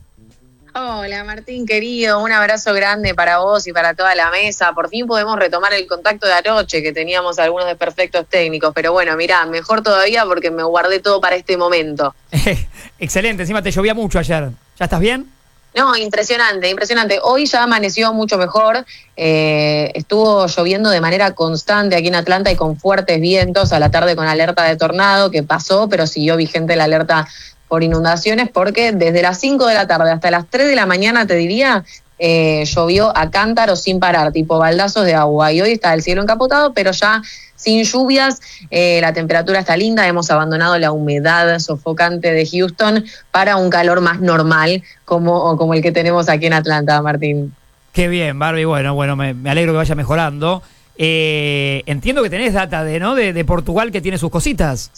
Hola Martín querido, un abrazo grande para vos y para toda la mesa. Por fin podemos retomar el contacto de anoche, que teníamos algunos desperfectos técnicos, pero bueno, mirá, mejor todavía porque me guardé todo para este momento. Excelente, encima te llovía mucho ayer. ¿Ya estás bien? No, impresionante. Hoy ya amaneció mucho mejor. Estuvo lloviendo de manera constante aquí en Atlanta y con fuertes vientos. A la tarde con alerta de tornado que pasó, pero siguió vigente la alerta por inundaciones porque desde las 5 de la tarde hasta las 3 de la mañana, te diría, llovió a cántaros sin parar, tipo baldazos de agua. Y hoy está el cielo encapotado, pero ya sin lluvias, la temperatura está linda, hemos abandonado la humedad sofocante de Houston para un calor más normal como el que tenemos aquí en Atlanta, Martín. Qué bien, Barbie, bueno, me alegro que vaya mejorando. Entiendo que tenés data de Portugal que tiene sus cositas.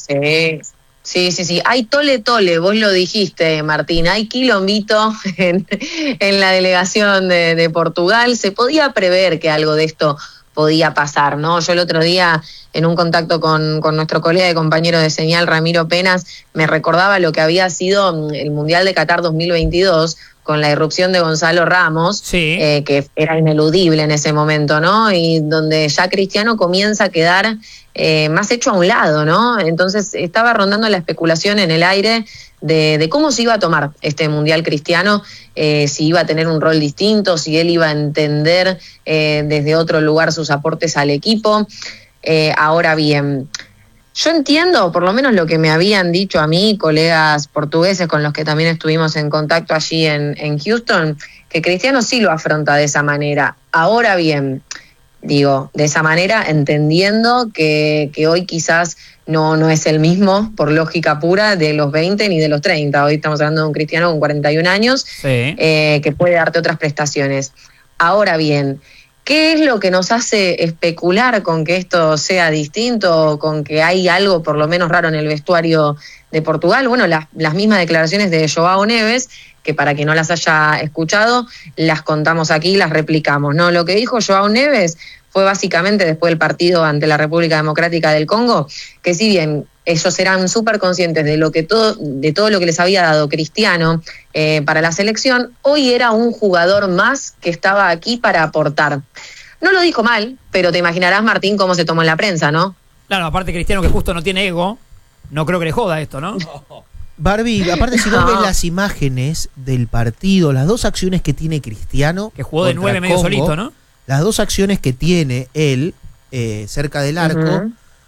Sí. Hay tole, vos lo dijiste, Martín, hay quilombito en la delegación de Portugal. Se podía prever que algo de esto podía pasar, ¿no? Yo el otro día, en un contacto con nuestro colega y compañero de señal, Ramiro Penas, me recordaba lo que había sido el Mundial de Qatar 2022, con la irrupción de Gonzalo Ramos, sí. Que era ineludible en ese momento, ¿no? Y donde ya Cristiano comienza a quedar más hecho a un lado, ¿no? Entonces estaba rondando la especulación en el aire de cómo se iba a tomar este Mundial Cristiano, si iba a tener un rol distinto, si él iba a entender desde otro lugar sus aportes al equipo. Ahora bien, yo entiendo, por lo menos lo que me habían dicho a mí, colegas portugueses con los que también estuvimos en contacto allí en Houston, que Cristiano sí lo afronta de esa manera. Ahora bien, digo, de esa manera, entendiendo que hoy quizás no es el mismo, por lógica pura, de los 20 ni de los 30. Hoy estamos hablando de un Cristiano con 41 años, sí. Que puede darte otras prestaciones. Ahora bien, ¿qué es lo que nos hace especular con que esto sea distinto, con que hay algo por lo menos raro en el vestuario de Portugal? Bueno, las mismas declaraciones de Joao Neves, que para quien no las haya escuchado, las contamos aquí, las replicamos, ¿no? Lo que dijo Joao Neves fue básicamente después del partido ante la República Democrática del Congo, que si bien ellos eran súper conscientes de todo lo que les había dado Cristiano para la selección, hoy era un jugador más que estaba aquí para aportar. No lo dijo mal, pero te imaginarás, Martín, cómo se tomó en la prensa, ¿no? Claro, aparte Cristiano, que justo no tiene ego, no creo que le joda esto, ¿no? Barbie, aparte si vos ves las imágenes del partido, las dos acciones que tiene Cristiano, que jugó de 9 medio Congo, solito, ¿no? Las dos acciones que tiene él cerca del arco,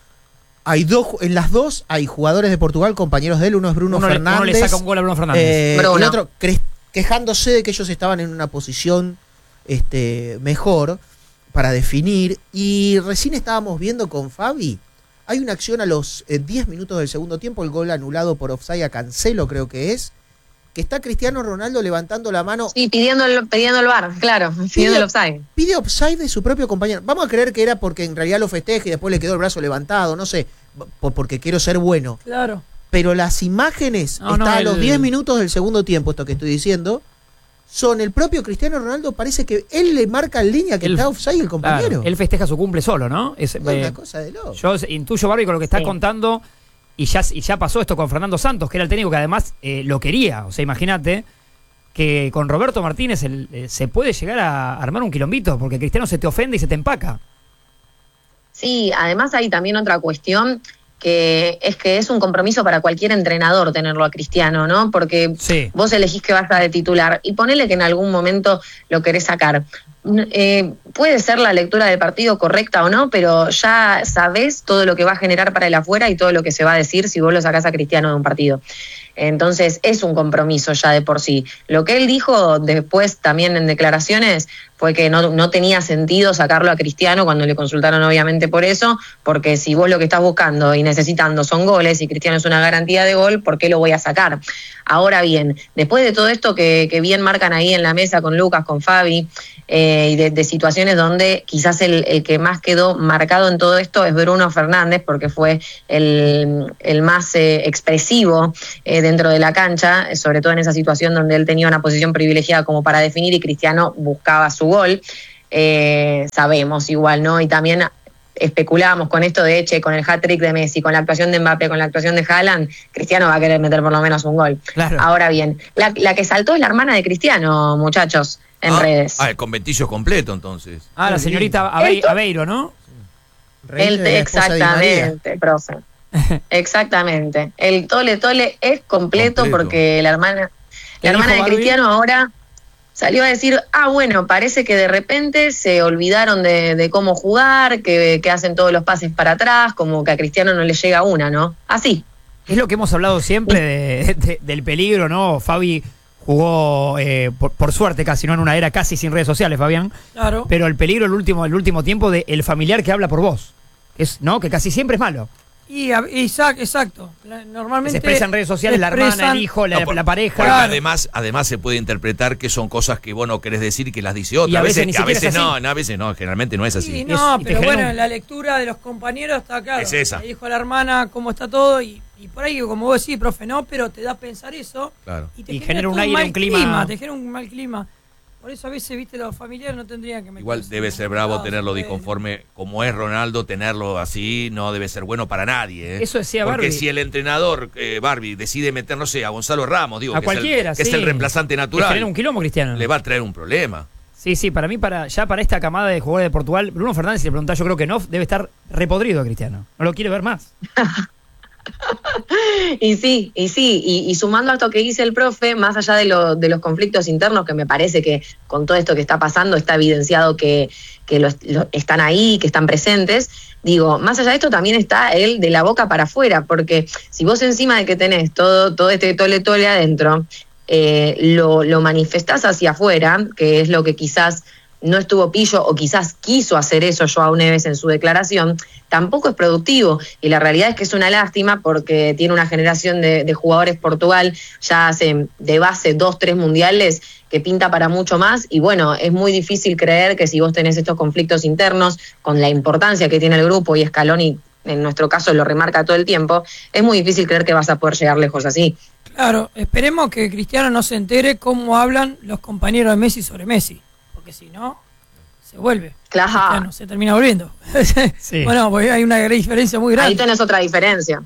en las dos hay jugadores de Portugal, compañeros de él, uno es Bruno Fernández. Uno le saca un gol a Bruno Fernández. Y el otro quejándose de que ellos estaban en una posición mejor para definir. Y recién estábamos viendo con Fabi, hay una acción a los 10 minutos del segundo tiempo, el gol anulado por offside a Cancelo, creo que está Cristiano Ronaldo levantando la mano. Sí, pidiendo el VAR, claro, pidiendo el offside. Pide offside de su propio compañero. Vamos a creer que era porque en realidad lo festeja y después le quedó el brazo levantado, no sé, porque quiero ser bueno. Claro. Pero las imágenes, a los 10 minutos del segundo tiempo, esto que estoy diciendo, son el propio Cristiano Ronaldo, parece que él le marca en línea que está offside el compañero. Claro, él festeja su cumple solo, ¿no? Es una cosa de loco. Yo intuyo, Barbie, con lo que estás contando. Y ya pasó esto con Fernando Santos, que era el técnico que además lo quería. O sea, imagínate que con Roberto Martínez se puede llegar a armar un quilombito, porque Cristiano se te ofende y se te empaca. Sí, además hay también otra cuestión, que es un compromiso para cualquier entrenador tenerlo a Cristiano, ¿no? Porque vos elegís que vas a de titular y ponele que en algún momento lo querés sacar. Puede ser la lectura del partido correcta o no, pero ya sabés todo lo que va a generar para el afuera y todo lo que se va a decir si vos lo sacás a Cristiano de un partido. Entonces es un compromiso ya de por sí. Lo que él dijo después también en declaraciones fue que no tenía sentido sacarlo a Cristiano cuando le consultaron obviamente por eso, porque si vos lo que estás buscando y necesitando son goles y Cristiano es una garantía de gol, ¿por qué lo voy a sacar? Ahora bien, después de todo esto que bien marcan ahí en la mesa con Lucas, con Fabi, y de situaciones donde quizás el que más quedó marcado en todo esto es Bruno Fernández, porque fue el más expresivo dentro de la cancha, sobre todo en esa situación donde él tenía una posición privilegiada como para definir y Cristiano buscaba su gol. Sabemos igual, ¿no? Y también especulábamos con esto de con el hat-trick de Messi, con la actuación de Mbappé, con la actuación de Haaland, Cristiano va a querer meter por lo menos un gol. Claro. Ahora bien, la que saltó es la hermana de Cristiano, muchachos, en redes. El conventillo completo, entonces. La señorita Aveiro, ¿no? Exactamente, profe. Exactamente. El tole es completo porque la hermana de Cristiano ahora salió a decir, bueno, parece que de repente se olvidaron de cómo jugar, que hacen todos los pases para atrás, como que a Cristiano no le llega una, ¿no? Así. Es lo que hemos hablado siempre del peligro, ¿no? Fabi jugó, por suerte casi, no en una era casi sin redes sociales, Fabián. Claro. Pero el peligro el último tiempo del familiar que habla por vos. ¿No? Que casi siempre es malo. Exacto. Normalmente se expresa en redes sociales la hermana, el hijo, la pareja. Claro. Además se puede interpretar que son cosas que vos no querés decir y que las dice otra. Y a veces no, generalmente no es así. Sí, no, pero bueno, la lectura de los compañeros está claro. Es esa. Le dijo a la hermana cómo está todo y por ahí, como vos decís, profe, no, pero te da a pensar eso. Claro. Y genera un aire, un clima. Te genera un mal clima. Por eso a veces, viste, los familiares no tendrían que meterse. Igual debe ser bravo tenerlo disconforme, como es Ronaldo, tenerlo así no debe ser bueno para nadie. Eso decía Barbie. Porque si el entrenador, Barbie, decide meter, no sé, a Gonzalo Ramos, a cualquiera, que es el reemplazante natural. Genera un quilombo, Cristiano. Le va a traer un problema. Sí, para mí, para esta camada de jugadores de Portugal, Bruno Fernández, si le preguntás, yo creo que no, debe estar repodrido a Cristiano. No lo quiere ver más. Y sumando a esto que dice el profe, más allá de los conflictos internos, que me parece que con todo esto que está pasando está evidenciado que están ahí, que están presentes, digo, más allá de esto también está el de la boca para afuera, porque si vos encima de que tenés todo este tole adentro, lo manifestás hacia afuera, que es lo que quizás no estuvo pillo o quizás quiso hacer eso Joao Neves en su declaración, tampoco es productivo. Y la realidad es que es una lástima porque tiene una generación de jugadores Portugal, ya hace de base 2-3 mundiales, que pinta para mucho más. Y bueno, es muy difícil creer que si vos tenés estos conflictos internos, con la importancia que tiene el grupo, y Scaloni en nuestro caso lo remarca todo el tiempo, es muy difícil creer que vas a poder llegar lejos así. Claro, esperemos que Cristiano no se entere cómo hablan los compañeros de Messi sobre Messi, porque si no, se vuelve. Claro. Cristiano se termina volviendo. Sí. Bueno, pues hay una diferencia muy grande. Ahí tenés otra diferencia.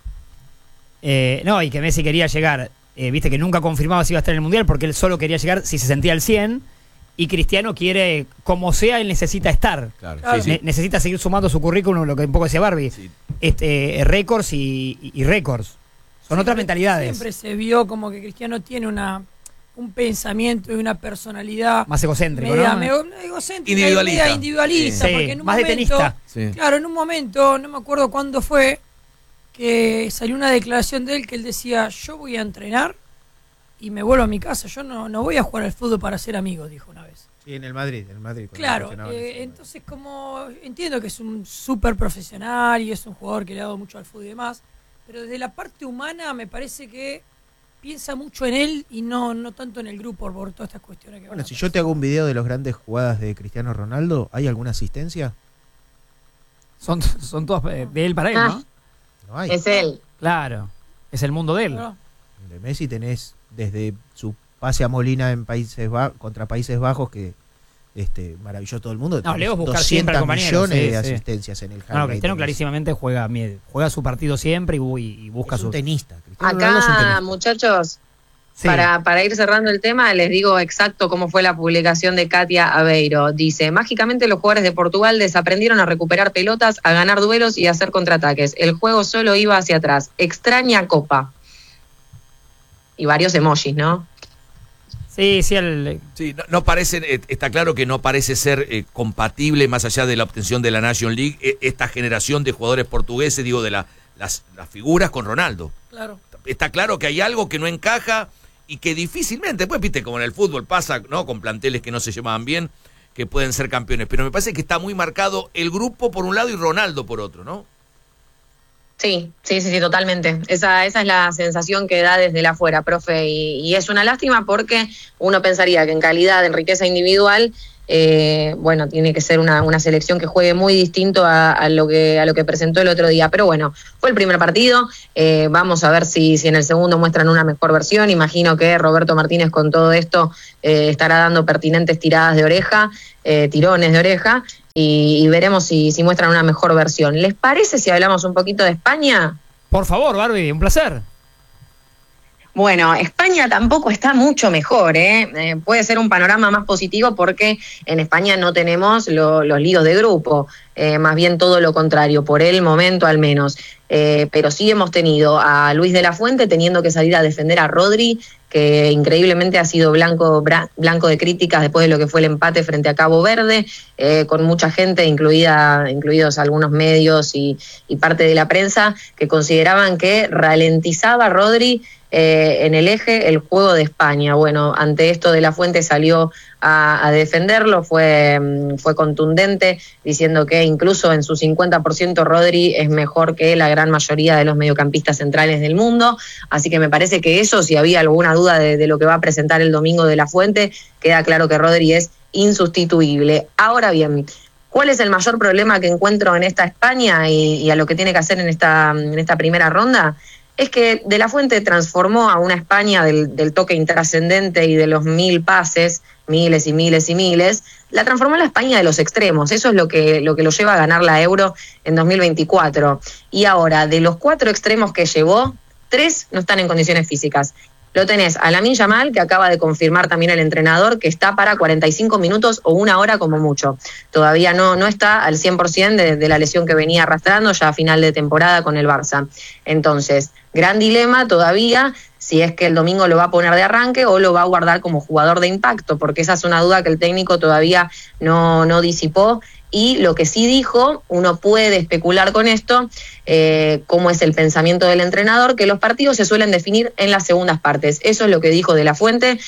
No, y que Messi quería llegar, viste que nunca confirmaba si iba a estar en el Mundial porque él solo quería llegar si se sentía al 100, y Cristiano quiere, como sea, él necesita estar. Claro. Claro. Sí, sí. Necesita seguir sumando su currículum, lo que un poco decía Barbie, Sí. récords y récords. Son otras mentalidades. Siempre se vio como que Cristiano tiene un pensamiento y una personalidad Más egocéntrico, media, ¿no? egocéntrica, Individualista. media individualista, Sí, porque en un más de momento, tenista. Sí. claro, en un momento, no me acuerdo cuándo fue, que salió una declaración de él que él decía, yo voy a entrenar y me vuelvo a mi casa, yo no voy a jugar al fútbol para ser amigo, dijo una vez. Sí, en el Madrid. Claro, entonces como entiendo que es un súper profesional y es un jugador que le ha dado mucho al fútbol y demás, pero desde la parte humana me parece que piensa mucho en él y no tanto en el grupo por todas estas cuestiones que Bueno, van si a yo te hago un video de las grandes jugadas de Cristiano Ronaldo, ¿hay alguna asistencia? Son todas de él para él, ¿no? No hay. Es él. Claro, es el mundo de él. pasar. De Messi tenés desde su pase a Molina en contra Países Bajos que maravilló a todo el mundo. No, Leo es buscar 200 siempre al compañero, millones sí, de sí. asistencias en el No, highlight. Cristiano clarísimamente juega su partido siempre y busca Es un su... tenista. Cristiano Ronaldo es un Acá, tenista. muchachos, Sí. para ir cerrando el tema, les digo exacto cómo fue la publicación de Katia Aveiro. Dice, mágicamente los jugadores de Portugal desaprendieron a recuperar pelotas, a ganar duelos y a hacer contraataques. El juego solo iba hacia atrás. Extraña Copa. Y varios emojis, ¿no? Sí, Sí, no parece, está claro que no parece ser compatible, más allá de la obtención de la National League, esta generación de jugadores portugueses, digo, de las figuras con Ronaldo. Claro. Está claro que hay algo que no encaja y que difícilmente, pues viste, como en el fútbol pasa, ¿no? Con planteles que no se llevaban bien, que pueden ser campeones. Pero me parece que está muy marcado el grupo por un lado y Ronaldo por otro, ¿no? Sí, totalmente. Esa es la sensación que da desde la afuera, profe, y es una lástima porque uno pensaría que en calidad, en riqueza individual, bueno, tiene que ser una selección que juegue muy distinto a lo que presentó el otro día. Pero bueno, fue el primer partido, vamos a ver si en el segundo muestran una mejor versión. Imagino que Roberto Martínez con todo esto estará dando pertinentes tiradas de oreja, tirones de oreja, y veremos si muestran una mejor versión. ¿Les parece si hablamos un poquito de España? Por favor, Barbie, un placer. Bueno, España tampoco está mucho mejor, ¿eh? Puede ser un panorama más positivo porque en España no tenemos los líos de grupo, más bien todo lo contrario, por el momento al menos. Pero sí hemos tenido a Luis de la Fuente teniendo que salir a defender a Rodri, que increíblemente ha sido blanco de críticas después de lo que fue el empate frente a Cabo Verde, con mucha gente, incluidos algunos medios y parte de la prensa, que consideraban que ralentizaba a Rodri en el eje el juego de España. Bueno, ante esto de la Fuente salió a defenderlo, fue contundente, diciendo que incluso en su 50% Rodri es mejor que la gran mayoría de los mediocampistas centrales del mundo, así que me parece que eso, si había alguna duda de lo que va a presentar el domingo de la Fuente, queda claro que Rodri es insustituible. Ahora bien, ¿cuál es el mayor problema que encuentro en esta España y a lo que tiene que hacer en esta primera ronda? Es que De la Fuente transformó a una España del toque intrascendente y de los 1000 pases, miles y miles y miles, la transformó en la España de los extremos. Eso es lo que lo lleva a ganar la Euro en 2024. Y ahora, de los 4 extremos que llevó, 3 no están en condiciones físicas. Lo tenés a Lamine Yamal, que acaba de confirmar también el entrenador, que está para 45 minutos o 1 hora como mucho. Todavía no está al 100% de la lesión que venía arrastrando ya a final de temporada con el Barça. Entonces, gran dilema todavía si es que el domingo lo va a poner de arranque o lo va a guardar como jugador de impacto, porque esa es una duda que el técnico todavía no disipó. Y lo que sí dijo, uno puede especular con esto, cómo es el pensamiento del entrenador, que los partidos se suelen definir en las segundas partes. Eso es lo que dijo De la Fuente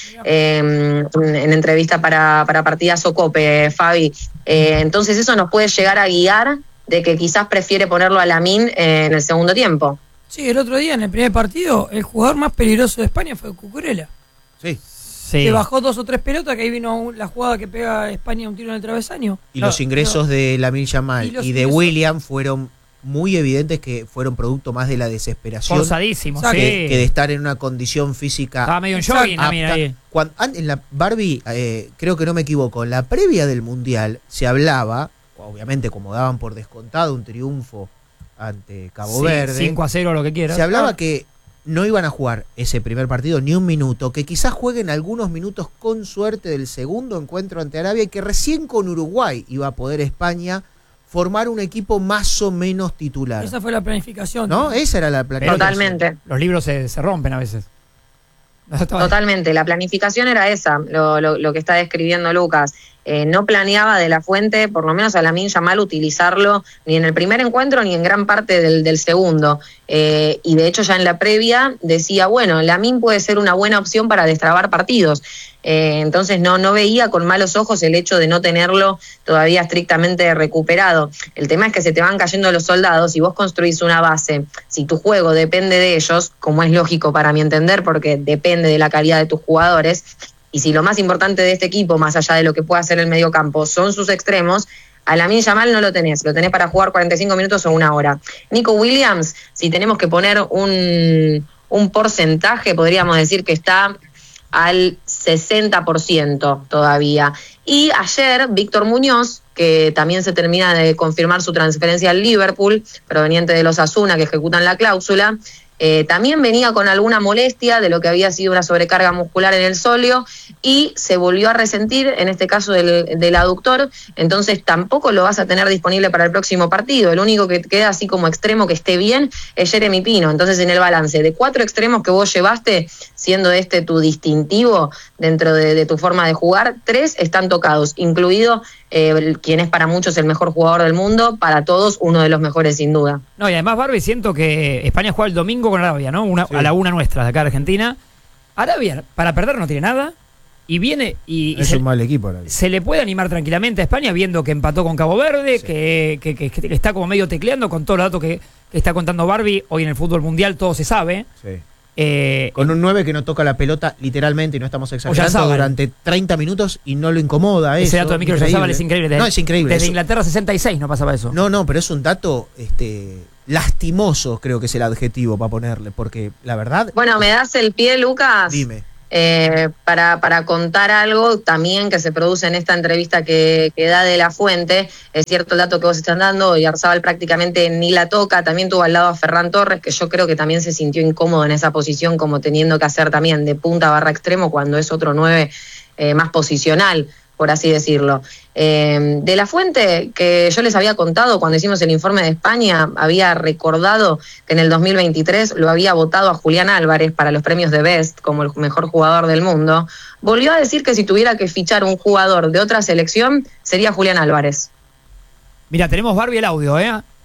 en entrevista para Partidazo Cope, Fabi. Entonces eso nos puede llegar a guiar de que quizás prefiere ponerlo a Lamine en el segundo tiempo. Sí, el otro día en el primer partido, el jugador más peligroso de España fue Cucurella. Sí. Que bajó 2 o 3 pelotas, que ahí vino la jugada que pega a España un tiro en el travesaño. Y los ingresos de Lamine Yamal y de William fueron muy evidentes que fueron producto más de la desesperación. Forzadísimo, Exacto. sí. Que de estar en una condición física. Estaba medio en jogging, a mí ahí. En la Barbie, creo que no me equivoco, en la previa del Mundial se hablaba, obviamente como daban por descontado un triunfo ante Cabo Verde. 5-0, lo que quieras. Se hablaba que no iban a jugar ese primer partido ni un minuto, que quizás jueguen algunos minutos con suerte del segundo encuentro ante Arabia y que recién con Uruguay iba a poder España formar un equipo más o menos titular. Esa fue la planificación. ¿No? Esa era la planificación. Totalmente. Los libros se rompen a veces. Totalmente, la planificación era esa, lo que está describiendo Lucas. No planeaba de la Fuente, por lo menos a Lamine Yamal, utilizarlo ni en el primer encuentro ni en gran parte del segundo. Y de hecho ya en la previa decía, bueno, Lamine puede ser una buena opción para destrabar partidos. Entonces no veía con malos ojos el hecho de no tenerlo todavía estrictamente recuperado. El tema es que se te van cayendo los soldados y vos construís una base. Si tu juego depende de ellos, como es lógico para mi entender, porque depende de la calidad de tus jugadores, y si lo más importante de este equipo, más allá de lo que pueda hacer el mediocampo, son sus extremos, a Lamine Yamal no lo tenés para jugar 45 minutos o una hora. Nico Williams, si tenemos que poner un porcentaje, podríamos decir que está al 60% todavía. Y ayer, Víctor Muñoz, que también se termina de confirmar su transferencia al Liverpool, proveniente de los Asuna, que ejecutan la cláusula, también venía con alguna molestia de lo que había sido una sobrecarga muscular en el sóleo y se volvió a resentir, en este caso del aductor, entonces tampoco lo vas a tener disponible para el próximo partido. El único que queda así como extremo que esté bien es Jeremy Pino. Entonces en el balance de 4 extremos que vos llevaste, siendo este tu distintivo dentro de tu forma de jugar, 3 están tocados, incluido quien es para muchos el mejor jugador del mundo, para todos uno de los mejores sin duda. No, y además, Barbie, siento que España juega el domingo con Arabia, ¿no? Sí. A la una nuestra, de acá de Argentina. Arabia, para perder no tiene nada, y viene y Es un mal equipo, Arabia. se le puede animar tranquilamente a España, viendo que empató con Cabo Verde, Sí. que está como medio tecleando con todos los datos que está contando Barbie. Hoy en el fútbol mundial todo se sabe. Sí. Eh, Con un 9 que no toca la pelota literalmente, y no estamos exagerando, Oyarzábal. durante 30 minutos y no lo incomoda. ese eso, dato de Micro Oyarzábal es increíble. No, es increíble. Desde Eso- Inglaterra 66 no pasaba eso. No, pero es un dato lastimoso, creo que es el adjetivo para ponerle, porque la verdad... Bueno, ¿me das el pie, Lucas? Dime. Para contar algo también que se produce en esta entrevista que da de la Fuente. Es cierto el dato que vos estás dando, y Oyarzábal prácticamente ni la toca. También tuvo al lado a Ferran Torres, que yo creo que también se sintió incómodo en esa posición, como teniendo que hacer también de punta barra extremo cuando es otro 9 más posicional, por así decirlo. De la Fuente, que yo les había contado cuando hicimos el informe de España, había recordado que en el 2023 lo había votado a Julián Álvarez para los premios de Best como el mejor jugador del mundo. Volvió a decir que si tuviera que fichar un jugador de otra selección, sería Julián Álvarez. Mira, tenemos Barbie el audio, ¿eh?